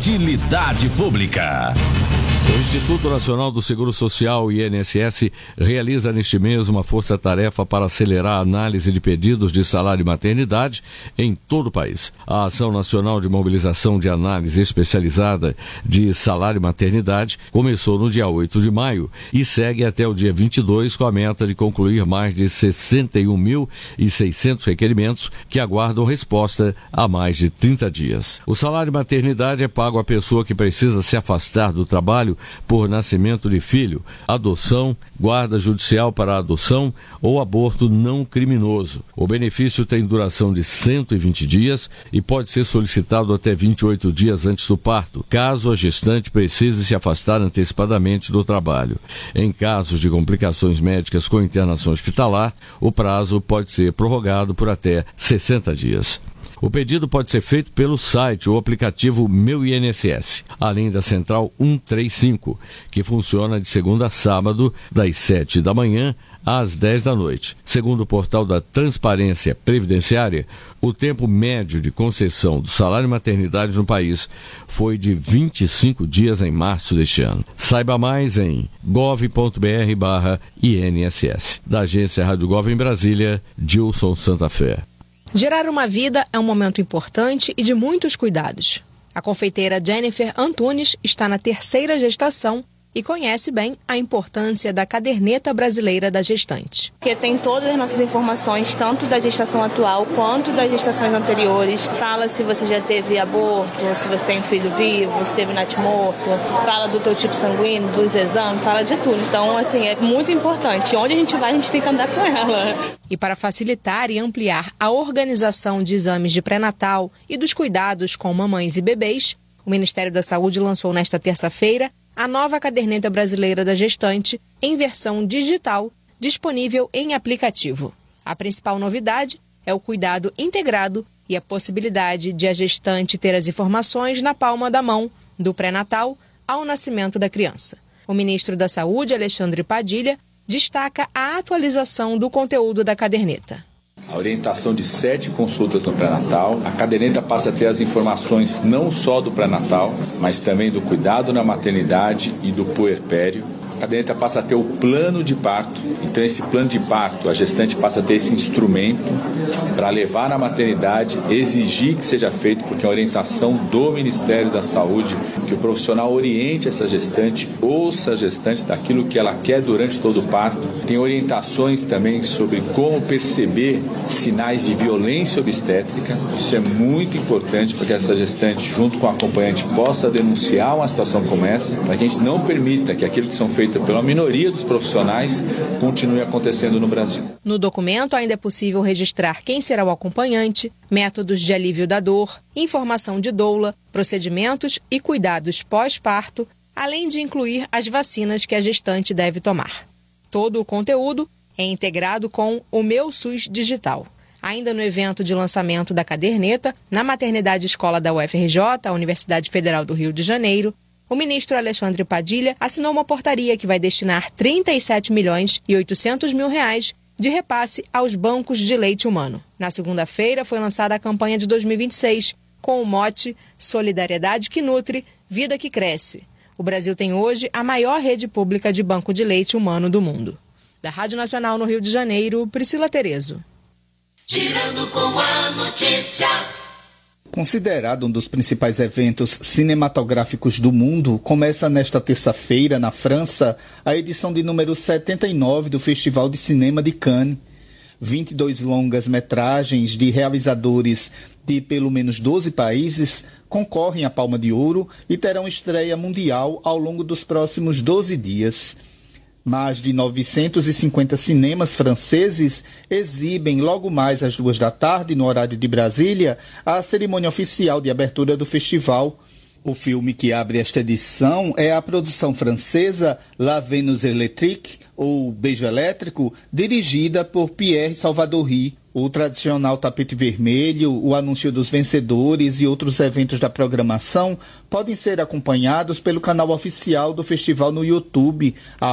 Utilidade Pública. O Instituto Nacional do Seguro Social, INSS, realiza neste mês uma força-tarefa para acelerar a análise de pedidos de salário e maternidade em todo o país. A Ação Nacional de Mobilização de Análise Especializada de Salário e Maternidade começou no dia 8 de maio e segue até o dia 22 com a meta de concluir mais de 61.600 requerimentos que aguardam resposta há mais de 30 dias. O salário e maternidade é pago à pessoa que precisa se afastar do trabalho por nascimento de filho, adoção, guarda judicial para a adoção ou aborto não criminoso. O benefício tem duração de 120 dias e pode ser solicitado até 28 dias antes do parto, caso a gestante precise se afastar antecipadamente do trabalho. Em casos de complicações médicas com internação hospitalar, o prazo pode ser prorrogado por até 60 dias. O pedido pode ser feito pelo site ou aplicativo Meu INSS, além da Central 135, que funciona de segunda a sábado, das 7 da manhã às 10 da noite. Segundo o portal da Transparência Previdenciária, o tempo médio de concessão do salário e maternidade no país foi de 25 dias em março deste ano. Saiba mais em gov.br/INSS. Da agência Rádio Gov em Brasília, Dilson Santa Fé. Gerar uma vida é um momento importante e de muitos cuidados. A confeiteira Jennifer Antunes está na 3ª gestação e conhece bem a importância da caderneta brasileira da gestante. Que tem todas as nossas informações, tanto da gestação atual quanto das gestações anteriores. Fala se você já teve aborto, se você tem um filho vivo, se teve natimorto, fala do teu tipo sanguíneo, dos exames, fala de tudo. Então, assim, é muito importante. Onde a gente vai, a gente tem que andar com ela. E para facilitar e ampliar a organização de exames de pré-natal e dos cuidados com mamães e bebês, o Ministério da Saúde lançou nesta terça-feira a nova caderneta brasileira da gestante em versão digital, disponível em aplicativo. A principal novidade é o cuidado integrado e a possibilidade de a gestante ter as informações na palma da mão, do pré-natal ao nascimento da criança. O ministro da Saúde, Alexandre Padilha, destaca a atualização do conteúdo da caderneta. A orientação de 7 consultas no pré-natal. A caderneta passa a ter as informações não só do pré-natal, mas também do cuidado na maternidade e do puerpério. A caderneta passa a ter o plano de parto. Então, esse plano de parto, a gestante passa a ter esse instrumento para levar na maternidade, exigir que seja feito, porque é a orientação do Ministério da Saúde, que o profissional oriente essa gestante, ouça a gestante daquilo que ela quer durante todo o parto. Tem orientações também sobre como perceber sinais de violência obstétrica. Isso é muito importante para que essa gestante, junto com o acompanhante, possa denunciar uma situação como essa, para que a gente não permita que aquilo que são feitas pela minoria dos profissionais continue acontecendo no Brasil. No documento ainda é possível registrar quem será o acompanhante, métodos de alívio da dor, informação de doula, procedimentos e cuidados pós-parto, além de incluir as vacinas que a gestante deve tomar. Todo o conteúdo é integrado com o Meu SUS Digital. Ainda no evento de lançamento da caderneta, na Maternidade Escola da UFRJ, a Universidade Federal do Rio de Janeiro, o ministro Alexandre Padilha assinou uma portaria que vai destinar 37.800.000 reais de repasse aos bancos de leite humano. Na segunda-feira foi lançada a campanha de 2026, com o mote Solidariedade que Nutre, Vida que Cresce. O Brasil tem hoje a maior rede pública de banco de leite humano do mundo. Da Rádio Nacional no Rio de Janeiro, Priscila Terezo. Girando com a notícia. Considerado um dos principais eventos cinematográficos do mundo, começa nesta terça-feira, na França, a edição de número 79 do Festival de Cinema de Cannes. 22 longas-metragens de realizadores de pelo menos 12 países concorrem à Palma de Ouro e terão estreia mundial ao longo dos próximos 12 dias. Mais de 950 cinemas franceses exibem logo mais às 14h, no horário de Brasília, a cerimônia oficial de abertura do festival. O filme que abre esta edição é a produção francesa La Venus Electrique, ou Beijo Elétrico, dirigida por Pierre Salvadori. O tradicional tapete vermelho, o anúncio dos vencedores e outros eventos da programação podem ser acompanhados pelo canal oficial do festival no YouTube,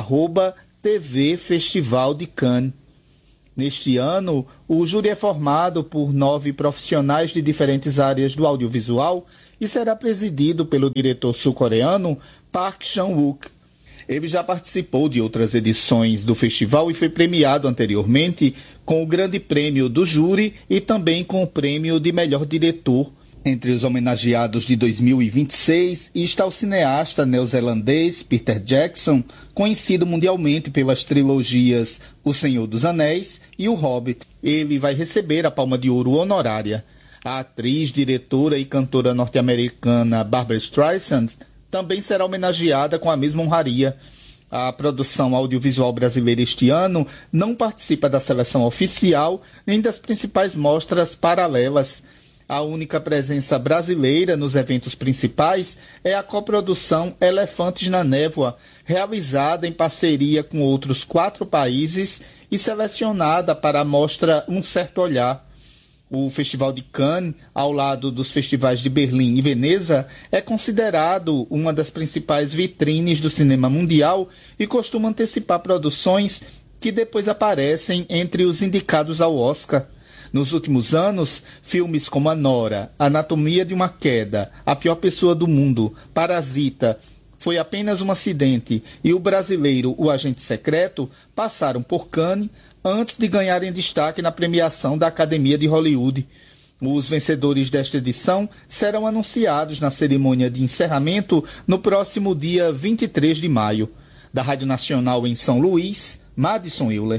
@TV Festival de Cannes. Neste ano, o júri é formado por 9 profissionais de diferentes áreas do audiovisual e será presidido pelo diretor sul-coreano Park Chan-wook. Ele já participou de outras edições do festival e foi premiado anteriormente com o Grande Prêmio do Júri e também com o Prêmio de Melhor Diretor. Entre os homenageados de 2026 está o cineasta neozelandês Peter Jackson, conhecido mundialmente pelas trilogias O Senhor dos Anéis e O Hobbit. Ele vai receber a Palma de Ouro honorária. A atriz, diretora e cantora norte-americana Barbra Streisand também será homenageada com a mesma honraria. A produção audiovisual brasileira este ano não participa da seleção oficial nem das principais mostras paralelas. A única presença brasileira nos eventos principais é a coprodução Elefantes na Névoa, realizada em parceria com outros 4 países e selecionada para a mostra Um Certo Olhar. O Festival de Cannes, ao lado dos festivais de Berlim e Veneza, é considerado uma das principais vitrines do cinema mundial e costuma antecipar produções que depois aparecem entre os indicados ao Oscar. Nos últimos anos, filmes como A Nora, Anatomia de uma Queda, A Pior Pessoa do Mundo, Parasita, Foi Apenas um Acidente e o brasileiro O Agente Secreto passaram por Cannes antes de ganharem destaque na premiação da Academia de Hollywood. Os vencedores desta edição serão anunciados na cerimônia de encerramento no próximo dia 23 de maio. Da Rádio Nacional em São Luís, Madison Euler.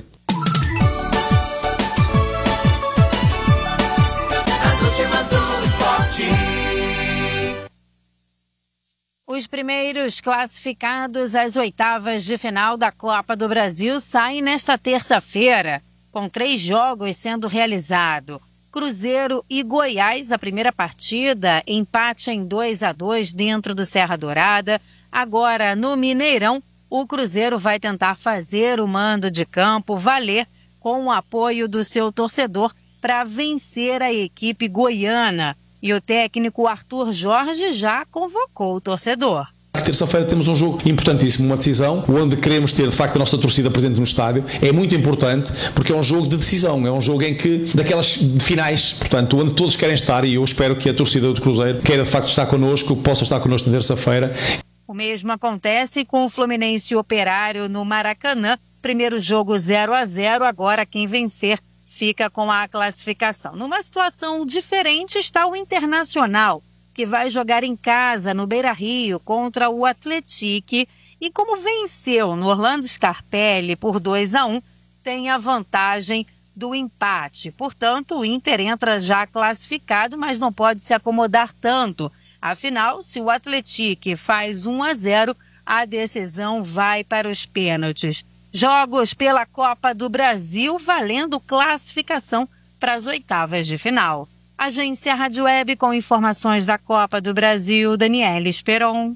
Os primeiros classificados às oitavas de final da Copa do Brasil saem nesta terça-feira, com 3 jogos sendo realizados. Cruzeiro e Goiás, a primeira partida, empate em 2-2 dentro do Serra Dourada. Agora, no Mineirão, o Cruzeiro vai tentar fazer o mando de campo valer com o apoio do seu torcedor para vencer a equipe goiana. E o técnico Arthur Jorge já convocou o torcedor. Terça-feira temos um jogo importantíssimo, uma decisão, onde queremos ter de facto a nossa torcida presente no estádio. É muito importante porque é um jogo de decisão, é um jogo em que, daquelas finais, portanto, onde todos querem estar, e eu espero que a torcida do Cruzeiro queira de facto estar connosco, possa estar connosco na terça-feira. O mesmo acontece com o Fluminense Operário no Maracanã. Primeiro jogo 0-0, agora quem vencer fica com a classificação. Numa situação diferente está o Internacional, que vai jogar em casa no Beira-Rio contra o Atlético e como venceu no Orlando Scarpelli por 2-1, tem a vantagem do empate. Portanto, o Inter entra já classificado, mas não pode se acomodar tanto. Afinal, se o Atlético faz 1-0, a decisão vai para os pênaltis. Jogos pela Copa do Brasil valendo classificação para as oitavas de final. Agência Rádio Web com informações da Copa do Brasil, Daniela Esperon.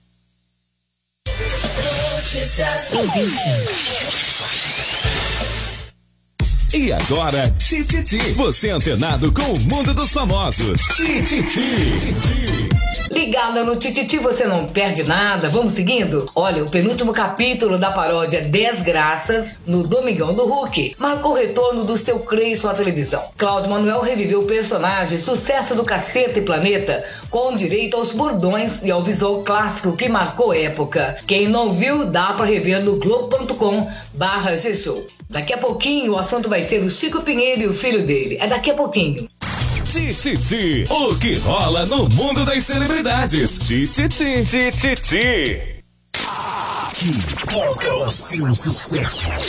E agora, Tititi. Você antenado com o mundo dos famosos. Tititi. Ligado no Tititi, você não perde nada. Vamos seguindo? Olha, o penúltimo capítulo da paródia 10 Graças, no Domingão do Hulk, marcou o retorno do seu Creyson à televisão. Cláudio Manuel reviveu o personagem sucesso do Caceta e Planeta, com direito aos bordões e ao visual clássico que marcou época. Quem não viu, dá para rever no globo.com/G-Show. Daqui a pouquinho o assunto vai ser o Chico Pinheiro e o filho dele. É daqui a pouquinho. Tititi, o que rola no mundo das celebridades. Tititi. Aqui toca o seu sucesso.